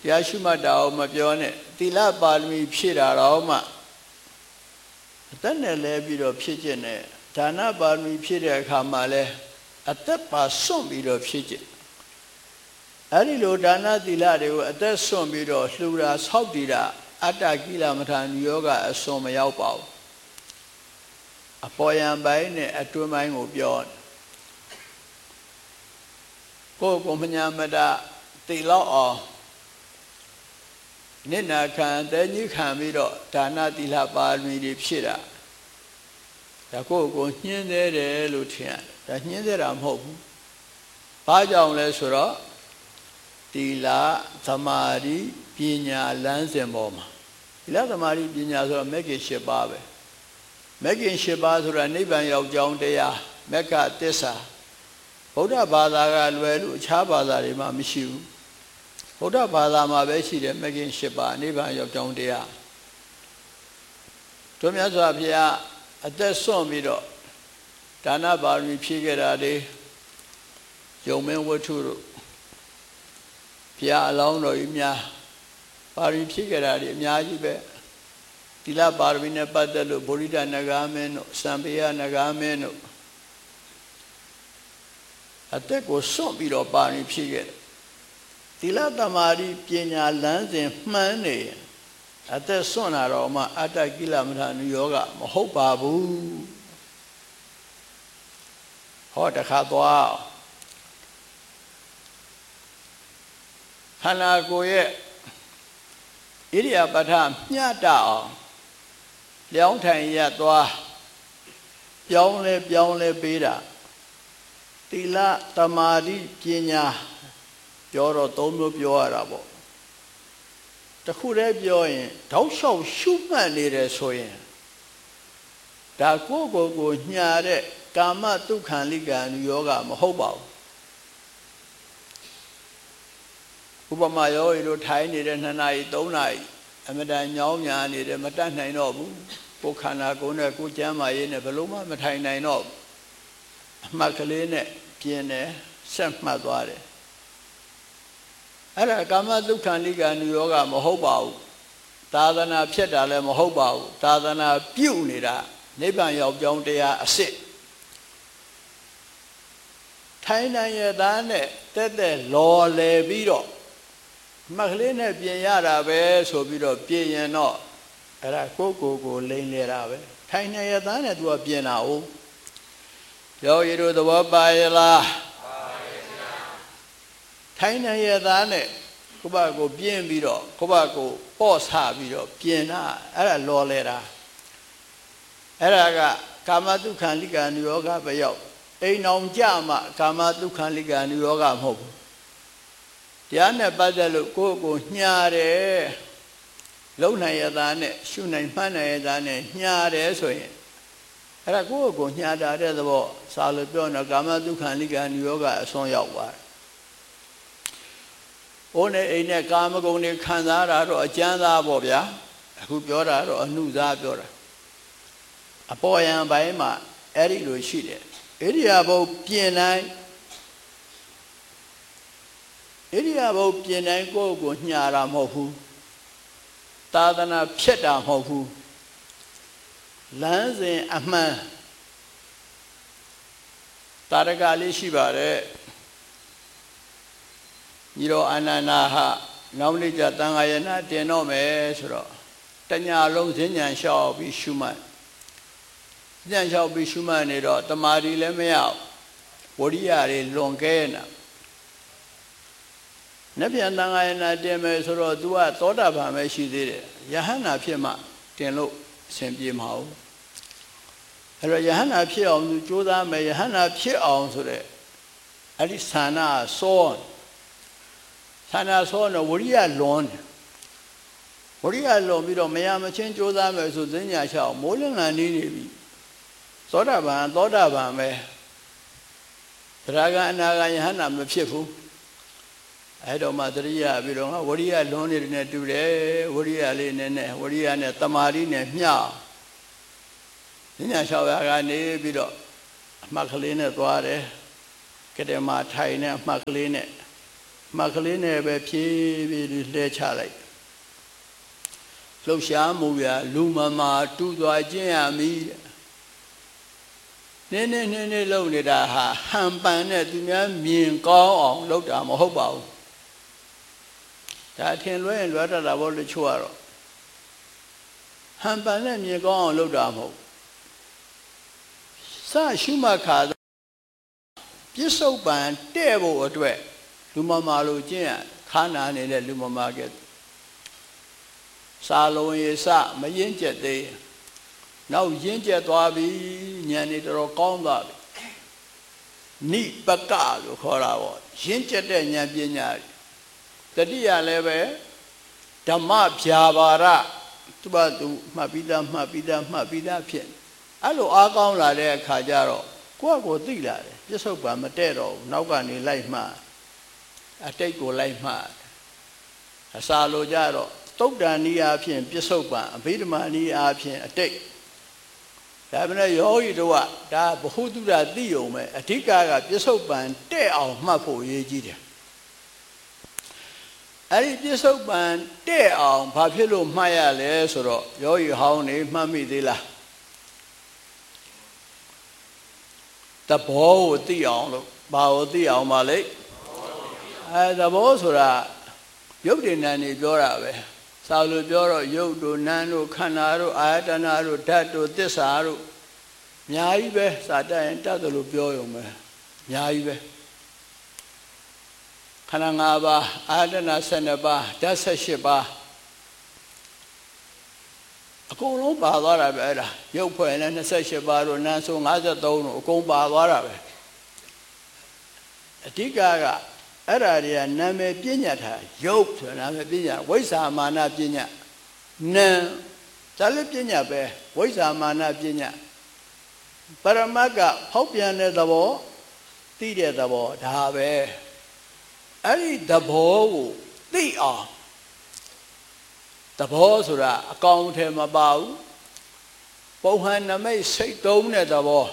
တရားရှိမှတ်တာအောင်မပြောနဲ့သီလပါရမီဖြည့်တာတော့မှအသက်နဲ့လဲပြီးတော့ဖြည့်ကျင့်တယ်ဒါနပါရမီဖြည့်တဲ့အခါမှာလဲအသက်ပါစွန့်ပြီးတော့ဖြည့်ကျင့်အဲ့ဒီလိုဒါနသီလတွေကိုအသက်စွန့်ပြီးတော့လှူတာဆောက်တည်တာအတ္တကိလမထာနုယောဂအစွန်မရောက်ပါဘူးအပေါ်ယံပိုင်းနဲ့အတွင်းပိုင်းကိုပြောကိုမညာမတတိလောက်အောင်နိနာခံတဲကြီးခံပြီးတော့ဒါနသီလပါရမီတွေဖြည့်တာဒါကိုညှင်းသေးတယ်လို့ထင်ရတယ်ဒါညှင်းသေးတာမဟုတ်ဘူးဘာကြောင့်လဲဆိုတော့သီလသမာဓိပညာလမ်းစဉ်ပေါ်မှာသီလသမာဓိပညာဆိုတော့မဂ္ဂင်၈ပါးပဲမဂ္ဂင်၈ပါးဆိုတာနိဗ္ဗာန်ရောက်ကြောင်းတရားမက္ခသစ္စာဗုဒ္ဓဘာသာကလွယ်လို့အခြားဘာသာတွေမှာမရှိဘူးဗုဒ္ဓဘာသာမှာပဲရှိတယ်မဂ္ဂင်၈ပါးနိဗ္ဗာန်ရောက်ကြောင်းတရားတို့မြတ်စွာဘုရားအသက်စွန့်ပြီးတော့ဒါနပါရမီဖြည့်ခဲ့တာတွေယုံမင်းဝတ္ထုတို့ဘုရားအလောင်းတော်ကြီးများပါရမီဖြည့်ခဲ့တာတွေအများကြီးပဲသီလပါရမီနဲ့ပတ်သက်လို့ဗုဒ္ဓနဂါမင်းတို့စံပေယနဂါမင်းတို့အသက်ကိုစွန့်ပြီးတော့ပါရမီဖြည့်ခဲ့တယ်သီလသမာဓိပညာလမ်းစဉ်မှန်းနေအသက်စွန့်လာတော့မှအတ္တကိလမထာနုယောဂမဟုတ်ပါဘူးဟောတခါသွားခန္ဓာကိုယ်ရဲ့ဣရိယာပဋ္ဌမျှတအောင်လျောင်းထိုင်ရသွားပြောင်းလဲပေးတာသီလသမာဓိပညာပြောတော့သုံးမျိုးပြောရတာပေါ့တခုတည်းပြောရင်တောက်လျှောက်ရှုမှတ်နေတယ်ဆိုရင်ဒါကိုညာတဲ့ကာမတုခံလိကံယောဂမဟုတ်ပါဘူးဥပမာယောဂီတို့ထိုင်နေတဲ့2နာရီ3နာရီအမတန်ညောင်းညာနေတယ်မတတ်နိုင်တော့ဘူးကိုယ်ခန္ဓာကိုယ်နဲ့ကိုယ်ကျမ်းမာရေးနဲ့ဘယ်လို့မှမထိုင်နိုင်တော့အမှတ်ကလေးနဲ့ပြင်းတယ်ဆက်မှတ်သွားတယ်အဲ့ဒါကာမတုခံလိကံယောဂမဟုတ်ပါဘူးသာသနာဖြစ်တာလည်းမဟုတ်ပါဘူးသာသနာပြုနေတာနိဗ္ဗာန်ရောက်ကြောင်းတရားအစစ်ထိုင်နိုင်ရသားနဲ့တက်လော်လေပြီးတော့မှတ်ကလေးနဲ့ပြင်ရတာပဲဆိုပြီးတော့ပြင်ရင်တော့အဲ့ဒါကိုလိမ့်လေတာပဲထိုင်နိုင်ရသားနဲ့သူကပြင်တာ哦ယောဂီတို့သဘောပါရလားထိုင်နိုင်ရသားနဲ့ကိုယ့်ဘာကိုပြင်းပြီးတော့ကိုယ့်ဘာကိုပေါ့ဆပြီးတော့ပြင်တာအဲ့ဒါလော်လေတာအဲ့ဒါကကာမတုခံလိကံယောဂပဲရောက်အိမ်အောင်ကြမှကာမတုခံလိကံယောဂမဟုတ်ဘူးတရားနဲ့ပတ်သက်လို့ကိုညားတယ်လုံနိုင်ရသားနဲ့ရှုနိုင်မှန်းနိုင်ရသားနဲ့ညားတယ်ဆိုရင်အဲ့ဒါကိုညားတာတဲ့သဘောစာလို့ပြောတော့ကာမတုခံလိကံယောဂအစွန်းရောက်သွားတယ်။အိုးနဲ့အိမ်နဲ့ကာမဂုဏ်တွေခံစားတာတော့အကျမ်းသားပေါ့ဗျာအခုပြောတာတော့အနုစားပြောတာအပေါ်ယံပိုင်းမှာအဲ့ဒီလိုရှိတယ်ဣရိယာပုပြင်တိုင်းဣရိယာပုပြင်တိုင်းကိုညာတာမဟုတ်ဘူးသာသနာဖြစ်တာမဟုတ်ဘူးလမ်းစဉ်အမှန်တာရကလေးရှိပါတယ်ညီတော်အာနန္ဒာဟနောက်နေ့ကျတန်ခါရဏတင်တော့မယ်ဆိုတော့တညာလုံးဈဉ္ဉံလျှောက်ပြီးရှုမှတ်ဉာဏ်လျှောက်ပြီးရှုမှတ်နေတော့တမာတိလည်းမရဝရိယတွေလွန်ကဲနေနတ်ပြန်တန်ခါရဏတင်မယ်ဆိုတော့ तू ကသောတာပန်ပဲရှိသေးတယ်ယဟန္တာဖြစ်မှတင်လို့အဆင်ပြေမှာဟုတ်အဲ့တော့ယဟန္တာဖြစ်အောင် तू ကြိုးစားမယ်ယဟန္တာဖြစ်အောင်ဆိုတဲ့အဲ့ဒီဌာနစောဌာနစောတော့ဝရိယလွန်တယ်ဝရိယလွန်ပြီးတော့မရမချင်းကြိုးစားမယ်ဆိုဈဉ္ညာချအောင်မိုးလင်းငံနေပြီသောတာပန်ပဲသရဂံအနာဂံယဟန္တာမဖြစ်ဘူးအဲ့တော့မှတရိယာပြီးတော့ဝရိယလွန်နေတဲ့နဲ့တူတယ်ဝရိယလေးနဲ့ဝရိယနဲ့တမာတိနဲ့မျှဉာဏ်လျှောက်ရကနေပြီးတော့အမှတ်ကလေးနဲ့သွားတယ်ကတည်းကထိုင်နဲ့အမှတ်ကလေးနဲ့မှတ်ကလေးနဲ့ပဲဖြည်းဖြည်းလှဲချလိုက်လှုပ်ရှားမှုရလူမမာတူသွားခြင်းရမည်နည်းလုံနေတာဟာဟန်ပန်နဲ့သူများမြင်ကောင်းအောင်လုပ်တာမဟုတ်ပါဘူးဒါထင်လွဲရင်လွဲတတ်တာပေါ့လို့ချို့ရတော့ဟန်ပန်နဲ့မြင်ကောင်းအောင်လုပ်တာမဟုတ်စရှုမှတ်ခါပြစ္ဆုတ်ပံတဲ့ဖို့အတွက်လူမမာလို့ကျင့်ရခါနာနေတဲ့လူမမာကဲစာလုံးရစမရင်ကျက်သေးနောက်ရင်းကျက်သွားပြီဉာဏ်နေတော်ကောင်းသွားပြီနိပကလို့ခေါ်တာပေါ့ရင်းကျက်တဲ့ဉာဏ်ပညာတတိယလည်းပဲဓမ္မဗျာပါရသူ့ဘာသူမှတ်ပြီးသားဖြစ်အဲ့လိုအားကောင်းလာတဲ့အခါကျတော့ကိုယ့်ကိုသိလာတယ်ပြစ္ဆုတ်ပံမတဲ့တော့ဘူးနောက်ကနေလိုက်မှအတိတ်ကိုလိုက်မှအစာလိုကြတော့တုတ်တန်ဤအားဖြင့်ပြစ္ဆုတ်ပံအဘိဓမ္မာဤအားဖြင့်အတိတ်ဒါပေမဲ့ယောဂီတို့ကဒါဘ ഹു တုဒ္ဒသိုံပဲအဓိကကပြစ္ဆုတ်ပံတဲ့အောင်မှတ်ဖို့အရေးကြီးတယ်အဲ့ဒီပြစ္ဆုတ်ပံတဲ့အောင်ဘာဖြစ်လို့မှတ်ရလဲဆိုတော့ယောဂီဟောင်းနေမှတ်မိသေးလားသဘောကိုသိအောင်လို့ဘာကိုသိအောင်ပါလဲသဘောဆိုတာရုပ်တည်နာနေပြောတာပဲစာလို့ပြောတော့ရုပ်တို့နာမ်တို့ခန္ဓာတို့အာယတနာတို့ဓာတ်တို့သစ္စာတို့အများကြီးပဲစာတတ်ရင်တတ်တယ်လို့ပြောရုံပဲအများကြီးပဲခန္ဓာ၅ပါးအာယတနာ12ပါးဓာတ်18ပါးအကုန်လုံးပါသွားတာပဲအဲ့ဒါရုပ်ဖွဲ့နဲ့28ပါးတို့နာမ်ဆို53တို့အကုန်ပါသွားတာပဲအဓိကကအဲ့ဒါတွေကနာမည်ပညာထားရုပ်ဆိုတာနာမည်ပညာဝိဇ္ဇာမာနပညာနာမ်ဒါလည်းပညာပဲဝိဇ္ဇာမာနပညာပရမတ်ကဖောက်ပြန်တဲ့သဘောသိတဲ့သဘောဒါပဲအဲ့ဒီသဘောကိုသိအောင်သဘောဆိုတာအကောင်ထဲမပါဘူးပုံဟန်နမိတ်စိတ်သုံးတဲ့သဘော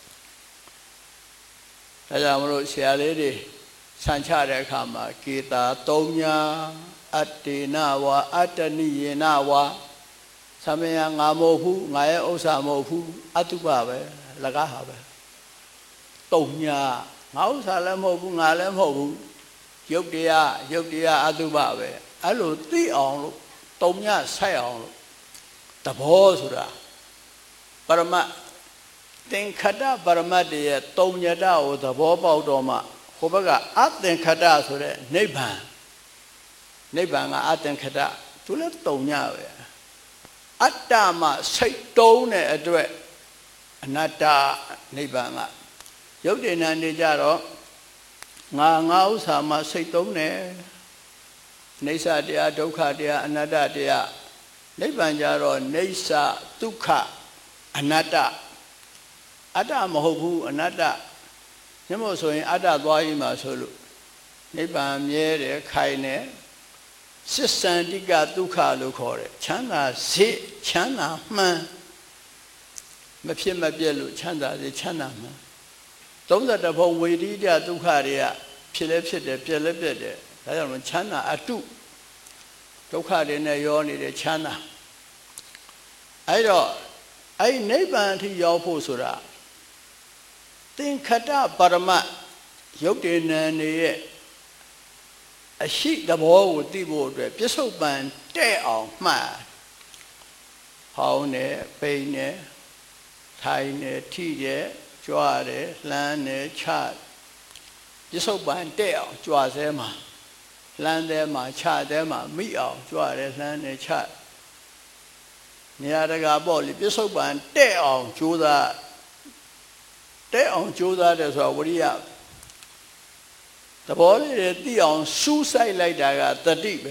ဒါကြောင့်မလို့ဆရာလေးတွေဆန်ချတဲ့အခါမှာကေတာသုံးညာအတ္တေနဝါအတ္တနိယေနဝါသမယငါမဟုတ်ဘူးငါရဲ့ဥစ္စာမဟုတ်ဘူးအတုပပဲလကားဟာပဲသုံးညာငါဥစ္စာလည်းမဟုတ်ဘူးငါလည်းမဟုတ်ဘူးရုပ်တရားအတုပပဲအဲ့လိုသိအောင်လို့သုံးညာဆိုင်အောင်လို့သဘောဆိုတာပရမတ်သင်္ခတပရမတ်ရဲ့သုံးညတကိုသဘောပေါက်တော့မှဟိုဘက်ကအသင်္ခတဆိုတဲ့နိဗ္ဗာန်ကအသင်္ခတသူလည်းသုံးညပဲအတ္တမှစိတ်တုံးတဲ့အတွက်အနတ္တနိဗ္ဗာန်ကရုပ်တည်နာနေကြတော့ငါဥစ္စာမှစိတ်တုံးတယ်နေဆတရားဒုက္ခတရားအနတ္တတရားနိဗ္ဗာန်ကြတော့နေဆဒုက္ခအနတ္တအတ္တမဟုတ်ဘူးအနတ္တညမို့ဆိုရင်အတ္တသွားရင်မှာဆိုလို့နိဗ္ဗာန်မြဲတယ်ခိုင်တယ်စစ္ဆန္တိကဒုက္ခလို့ခေါ်တယ်ချမ်းသာစေချမ်းသာမှန်မဖြစ်မပြတ်လို့ချမ်းသာစေချမ်းသာမှန်32ဘုံဝေဒိတဒုက္ခတွေကဖြစ်လဲဖြစ်တယ်ပြက်လဲပြက်တယ်ဒါကြောင့်ချမ်းသာအတုဒုက္ခတွေနဲ့ရောနေတဲ့ချမ်းသာအဲ့တော့အဲ့နိဗ္ဗာန်အထိရောက်ဖို့ဆိုတာသင်္ခတပရမတ်ရုပ်တည်နာနေရဲ့အရှိသဘောကိုသိဖို့အတွက်ပြစ္ဆုတ်ပံတဲ့အောင်မှတ်ဟောင်းနေပိန်နေထိုင်နေထိတယ်ကြွားတယ်လှမ်းတယ်ချပြစ္ဆုတ်ပံတဲ့အောင်ကြွားစဲမှာလှမ်းတယ်မှာချတယ်မှာမိအောင်ကြွားတယ်လှမ်းတယ်ချနေရာတကာပေါ့လေပြစ္ဆုတ်ပံတဲ့အောင်ကြိုးစားတဲ့အောင်ကြိုးစားတယ်ဆိုတာဝိရိယသဘောလေးတွေသိအောင်စူးစိုက်လိုက်တာကတတိပဲ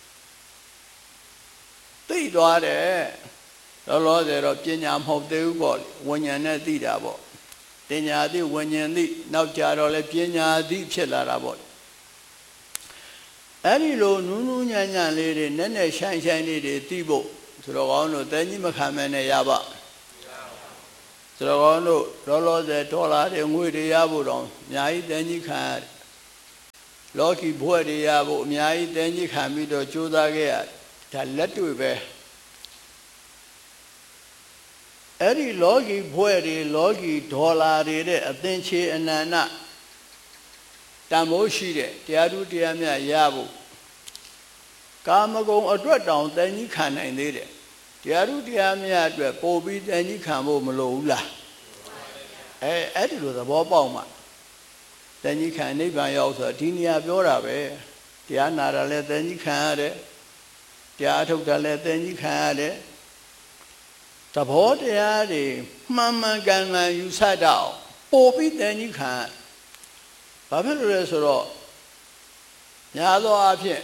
သိသွားတယ်လောလောဆယ်တော့ပညာမဟုတ်သေးဘူးပေါ့ဝိညာဉ်နဲ့သိတာပေါ့ပညာသိဝိညာဉ်သိနောက်ကြတော့လဲပညာသိဖြစ်လာတာပေါ့အဲ့ဒီလိုနူးနူးညံ့ညံ့လေးတွေနဲ့နဲ့ရှိုင်းရှိုင်းလေးတွေသိဖို့ဆိုတော့ကောင်းတို့တဲကြီးမခံမဲနဲ့ရပါဆိုတော့ကောင်းတို့လောလောဆယ်ဒေါ်လာတွေငွေတွေရဖို့တော့အများကြီးတဲကြီးခံလောကီဘဝတွေရဖို့အများကြီးတင်းကြီးခံပြီးတော့ကြိုးစားခဲ့ရဒါလက်တွေ့ပဲအဲ့ဒီလောကီဘဝတွေလောကီဒေါ်လာတွေတဲ့အသင်္ချေအနန္တတန်ဖိုးရှိတဲ့တရားသူတရားမြတ်ရဖို့ကာမဂုဏ်အတွက်တောင်တင်းကြီးခံနိုင်သေးတယ်တရားသူတရားမြတ်အတွက်ပို့ပြီးတင်းကြီးခံဖို့မလိုဘူးလားအဲ့ဒီလိုသဘောပေါက်မှတန်ကြီးခံနိဗ္ဗာန်ရောက်ဆိုဒီနေရာပြောတာပဲတရားနာတာလည်းတန်ကြီးခံရတယ်တရားအထုတ်တာလည်းတန်ကြီးခံရတယ်သဘောတရားတွေမှန်မှန်ကန်ကန်ယူဆတတ်အောင်ပို့ပြီးတန်ကြီးခံဘာဖြစ်လို့လဲဆိုတော့များသောအားဖြင့်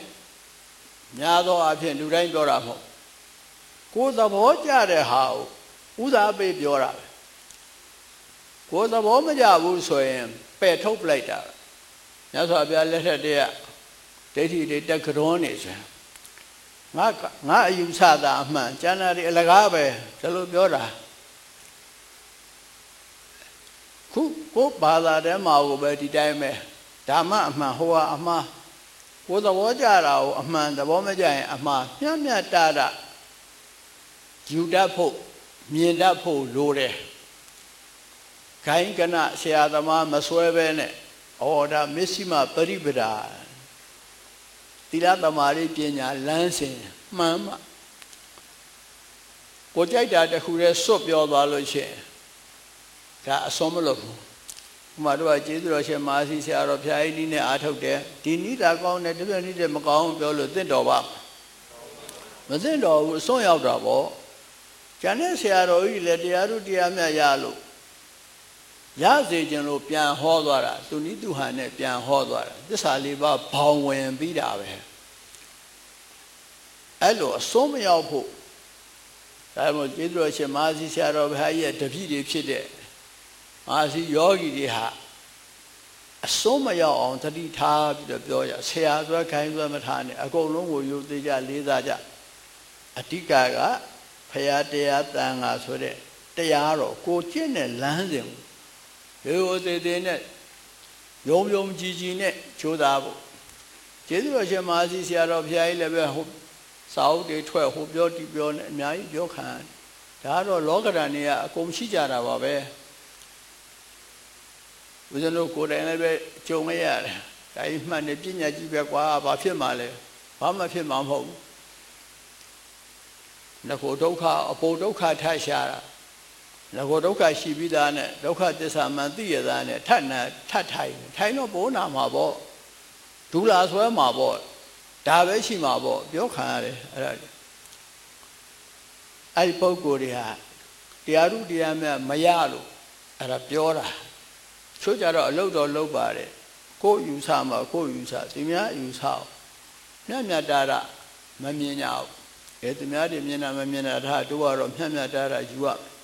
လူတိုင်းပြောတာမဟုတ်ကိုယ်သဘောကျတဲ့ဟာကိုဥစားပေးပြောတာပဲကိုယ်သဘောမကျဘူးဆိုရင်ပယ်ထုတ်ပလိုက်တာမြတ်စွာဘုရားလက်ထက်တည်းကဒိဋ္ဌိတွေတက်ကြောနေဆိုရင်ငါအယူဆတာအမှန်ကျန်တာတွေအလကားပဲဒါလိုပြောတာခုကိုဘာသာထဲမှာကိုပဲဒီတိုင်းပဲဓမ္မအမှန်ဟောအမှားကိုယ်သဘောကျတာကိုအမှန်သဘောမကျရင်အမှားမျှမျှတတယူတတ်ဖို့မြင်တတ်ဖို့လိုတယ်ခိုင်းကနဆရာသမားမစွဲပဲနဲ့ဒါမစ္စည်းမပရိပဒါသီလသမာဓိပညာလမ်းစဉ်မှန်မှကိုကြိုက်တာတခုတည်းစွတ်ပြောသွားလို့ရှိရင်ဒါအစွန်းမလို့ဘူးဥမာတို့ကကျေးဇူးတော်ရှင်မဟာစီဆရာတော်ဘုရားကြီးနည်းနဲ့အားထုတ်တယ်ဒီနည်းသာကောင်းတယ်တပြည့်နည်းတည်းမကောင်းပြောလို့သင့်တော်ပါမသင့်တော်ဘူးအစွန်းရောက်တာပေါ့ကျန်တဲ့ဆရာတော်ကြီးလည်းတရားသူတရားမြတ်ရလို့ရစေခြင်းလို့ပြန်ဟောသွားတာသူနိသူဟန်နဲ့ပြန်ဟောသွားတာသစ္စာလေးပါးဘောင်ဝင်ပြီးတာပဲအဲ့လိုအစွန်းမရောက်ဖို့ဒါမှမဟုတ်ကျေးဇူးတော်ရှင်မဟာစီဆရာတော်ဘုရားကြီးရဲ့တပည့်တွေဖြစ်တဲ့မဟာစီယောဂီတွေဟာအစွန်းမရောက်အောင်တတိထားပြီးတော့ပြောရဆရာဆိုခိုင်းဆိုမထားနဲ့အကုန်လုံးကိုယုံသေးကြလေးစားကြအဓိကကဖရာတရားတန်ခါဆိုတဲ့တရားတော်ကိုကျင့်တဲ့လမ်းစဉ်ရိုးသေးသေးနဲ့ယုံကြည်ကြည်နဲ့ကြိုးစားဖို့ကျေးဇူးတော်ရှင်မဟာစီဆရာတော်ဘုရားကြီးလည်းပဲစာအုပ်တွေထွက်ဟိုပြောဒီပြောနဲ့အများကြီးပြောခံဒါကတော့လောကဓာတ်တွေကအကုန်ရှိကြတာပါပဲဦးဇင်းတို့ကိုယ်တိုင်လည်းပဲကြုံခဲ့ရတယ်ဒါကြီးမှတ်နေပညာကြီးပဲကွာဘာဖြစ်မှလဲဘာမှဖြစ်မှာမဟုတ်ဘူးငကိုဒုက္ခအပေါ်ဒုက္ခထရှာတာငကိုဒုက္ခရှိပြီးသားနဲ့ဒုက္ခသစ္စာမှန်သိရသားနဲ့ထထိုင်တော့ပိုးနာမှာပေါ့ဒူလာဆွဲမှာပေါ့ဒါပဲရှိမှာပေါ့ပြောခံရတယ်အဲ့ဒီပုဂ္ဂိုလ်တွေဟာတရားသူတရားမြတ်မရလို့အဲ့ဒါပြောတာချို့ကြတော့အလုတ်တော်လုပ်ပါတယ်ကိုယ်ယူဆမှာကိုယ်ယူဆဒီများယူဆအောင်မြတ်တာမမြင်ကြဘူးသူများတွေမြင်တာမမြင်တာဒါတို့ကတော့မြတ်တာယူရ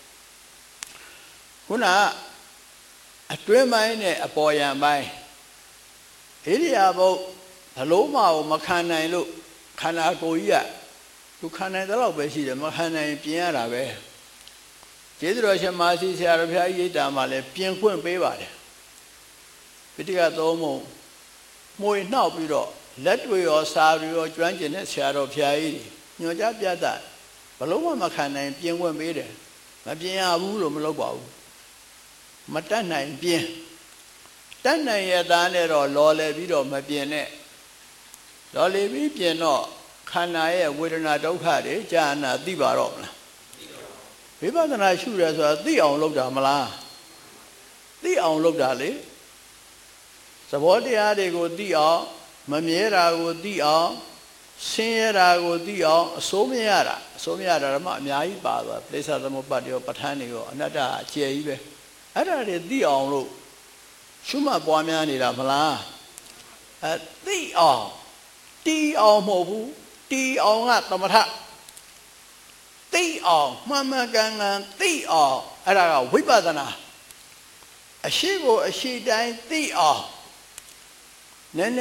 ခုနအတွင်းပိုင်းနဲ့အပေါ်ယံပိုင်းဣရိယာပုတ်ဘလုံးမအောင်မခံနိုင်လို့ခန္ဓာကိုယ်ကြီးကသူခံနိုင်တဲ့လောက်ပဲရှိတယ်မခံနိုင်ပြင်ရတာပဲကျေးဇူးတော်ရှင်မဟာစီဆရာတော်ဘုရားရိပ်တာမှာလည်းပြင်ခွင့်ပေးပါတယ်ပိဋကသုံးပုံမှွေနှောက်ပြီးတော့လက်တွေရောစာတွေရောကျွမ်းကျင်တဲ့ဆရာတော်ဘုရားကြီးညွှန်ကြားပြတာဘလုံးမခံနိုင်ပြင်ခွင့်ပေးတယ်မပြင်ရဘူးလို့မလုပ်ပါဘူးမတတ်နိုင်ပြင်တတ်နိုင်ရသားနဲ့တော့လော်လေပြီးတော့မပြင်နဲ့လော်လေပြီးပြင်တော့ခန္ဓာရဲ့ဝေဒနာဒုက္ခတွေကြာနာသိပါတော့မလားဝိပဿနာရှုရဲဆိုတာသိအောင်လုပ်တာမလားသိအောင်လုပ်တာလေသဘောတရားတွေကိုသိအောင်မမြဲတာကိုသိအောင်ဆင်းရဲတာကိုသိအောင်အစိုးမရတာဓမ္မအများကြီးပါသွားပိဿသမုပ္ပါဒ်ရောပဋ္ဌာန်းတွေရောအနတ္တအကျယ်ကြီးပဲအဲ့ဒါတွေသိအောင်လို့ရှုမှတ်ပွားများနေတာမလားသိအောင်တီးအောင်မဟုတ်ဘူးတီးအောင်ကသမထသိအောင်မှန်မှန်ကန်ကန်သိအောင်အဲ့ဒါကဝိပဿနာအရှိကိုအရှိတိုင်းသိအောင်နည်း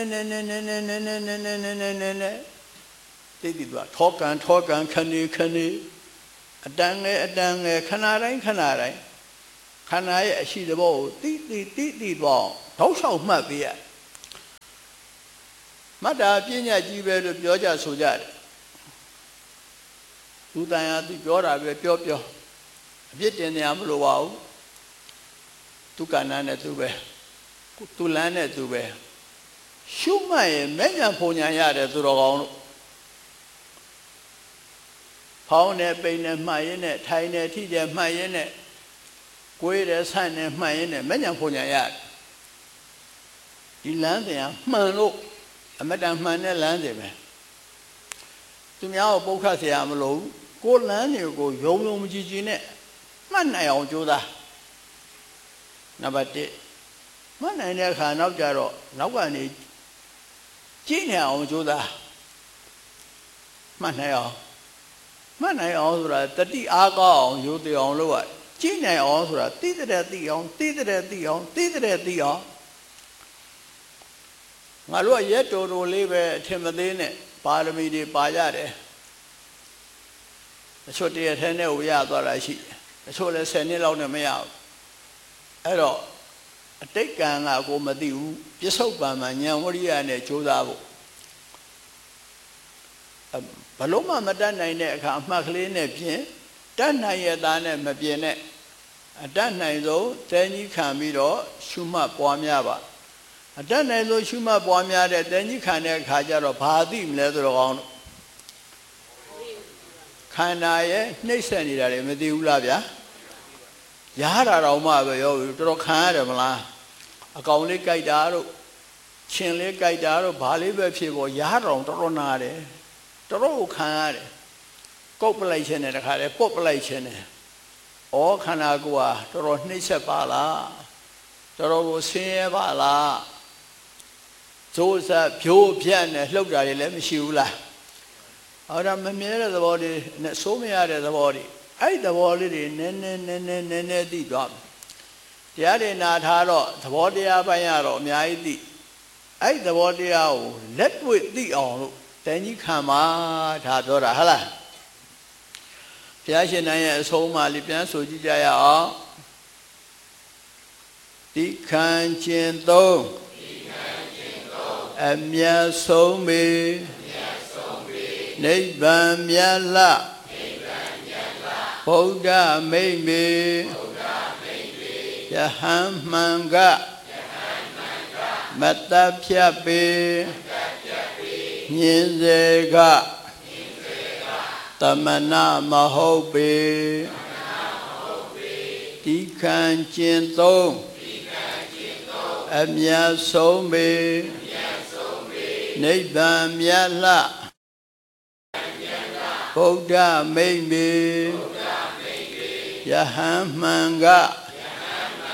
သိသွားထောကန်ခဏအတန်ငယ်ခဏတိုင်းခန္ဓာရဲ့အရှိသဘောကိုသိသွားတောက်လျှောက်မှတ်ပေးရမတ္တာပညာကြီးပဲလို့ပြောကြဆိုကြတယ်သူတန်ရသူပြောတာပဲပြောအပြစ်တင်နေရမလို့ပါဘူးသူကဏ္ဍနဲ့သူပဲသူလန်းနဲ့သူပဲရှုမှတ်ရင်မဲ့ညာဖုန်ညာရတယ်သူတော်ကောင်းလို့ဖောင်းနဲ့ပိန်နဲ့မှတ်ရင်းနဲ့ထိုင်နဲ့ထိတယ်မှတ်ရင်းနဲ့ကိုယ်တယ်ဆန့်နဲ့မှတ်ရင်းနဲ့မဲ့ညာဖုန်ညာရတယ်ဒီလမ်းစဉ်ကမှန်လို့အမတန်မှန်တဲ့လမ်းစဉ်ပဲသူများကိုပုတ်ခတ်เสียမလို့ကိုလမ်းတွေကိုယုံမကြည်ကြည်နဲ့မှတ်နိုင်အောင်ကြိုးစားနံပါတ်1မှတ်နိုင်တဲ့အခါနောက်ကြတော့နောက်ကနေကြည့်နေအောင်ကြိုးစားမှတ်နိုင်အောင်ဆိုတာတတိအားကောင်းအောင်ရိုးသေးအောင်လုပ်ရကြည့်နိုင်အောင်ဆိုတာသိတဲ့သိအောင်ငါတို့ကရက်တော်တော်လေးပဲအထင်မသေးနဲ့ပါရမီတွေပါရတယ်အချို့တရထဲနဲ့ဝရသွားတာရှိအချို့လည်း10နှစ်လောက်နဲ့မရဘူးအဲ့တော့အတိတ်ကံကကိုမသိဘူးပြစ္ဆုတ်ပံမှာဉာဏ်ဝရိယနဲ့ကြိုးစားဖို့ဘလုံးမတတ်နိုင်တဲ့အခါအမှတ်ကလေးနဲ့ပြင်တတ်နိုင်ရတာနဲ့မပြင်နဲ့အတတ်နိုင်ဆုံးတဲကြီးခံပြီးတော့ရှုမှတ်ပွားများပါအတတ်နိုင်ဆုံးရှုမှတ်ပွားများတဲ့တဲကြီးခံတဲ့အခါကျတော့ဘာသိမလဲဆိုတော့ကောင်းလို့ခန္ဓာရဲ့နှိမ့်ဆက်နေတာတွေမသိဘူးလားဗျာရတာတော့မှပဲရောတော်တော်ခံရတယ်မလားအကောင်လေးကြိုက်တာတို့ရှင်လေးကြိုက်တာတို့ဘာလေးပဲဖြစ်ပေါ်ရတော့တော်တော်နာတယ်တော်တော်ခံရတယ်ကုတ်ပလိုက်ခြင်းနဲ့တခါလေပုတ်ပလိုက်ခြင်းနဲ့ဩခန္ဓာကိုယ်ဟာတော်တော်နှိမ့်ဆက်ပါလားတော်တော်ကိုဆင်းရဲပါလားဇိုးစားဖြိုးဖြတ်နဲ့လှုပ်တာတွေလည်းမရှိဘူးလားအဲ့ဒါမမြဲတဲ့သဘောတွေနဲ့စိုးမရတဲ့သဘောတွေအဲ့သဘောလေးတွေနည်းနည်းသိသွားတရားတွေနာထားတော့သဘောတရားပိုင်းရတော့အများကြီးသိအဲ့သဘောတရားကိုလက်တွေ့သိအောင်လို့တန်ကြီးခံပါဒါပြောတာဟုတ်လားဘုရားရှင်တိုင်းရဲ့အဆုံးအမလေးပြန်ဆိုကြည့်ကြရအောင်တိခံခြင်းသုံးအမြတ်ဆုံးပေနိဗ္ဗာန်မြတ်လဗုဒ္ဓမိတ်မေယဟံမှန်ကမတ္တဖြတ်ပေညင်စေကသမဏမဟုတ်ပေတိခံခြင်းသုံးအမြတ်ဆုံးပေနိဗ္ဗာန်မြတ်လဗုဒ္ဓမိတ်မေယဟံမှန်က